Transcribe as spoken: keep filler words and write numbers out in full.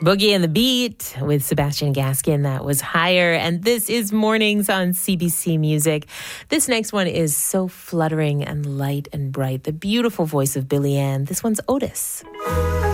Boogie and the Beat with Sebastian Gaskin. That was Higher. And this is Mornings on C B C Music. This next one is so fluttering and light and bright. The beautiful voice of Billie Ann. This one's Otis.